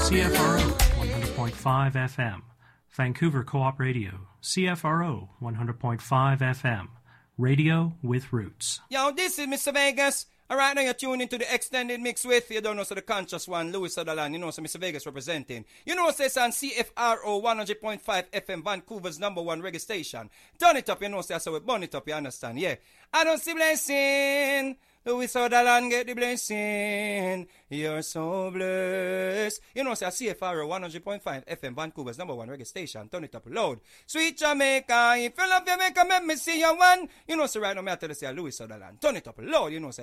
CFRO 100.5 FM. Vancouver Co-op Radio, CFRO 100.5 FM. Radio with roots. Yo, this is Mr. Vegas. Alright, now you're tuned into the extended mix with, you don't know, so the conscious one, Louis Sutherland, you know, so Mr. Vegas representing. You know, so it's on CFRO 100.5 FM, Vancouver's #1 reggae station. Turn it up, you know, so we burn it up, you understand, yeah. I don't see blessing. Louis Sutherland get the blessing. You're so blessed. You know, say CFRO 100.5 FM, Vancouver's #1 reggae station. Turn it up loud. Sweet Jamaica, if you love Jamaica, let me see you one. You know, so right now, I tell you, say Louis Sutherland. Turn it up loud, you know, say